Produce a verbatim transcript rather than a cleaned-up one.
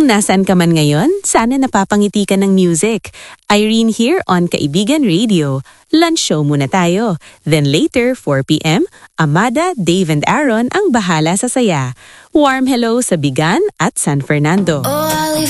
Kung nasaan ka man ngayon, sana napapangiti ka ng music. Irene here on Kaibigan Radio. Lunch show muna tayo. Then later, four p m, Amada, Dave and Aaron ang bahala sa saya. Warm hello sa Bigan at San Fernando. Oh, I leave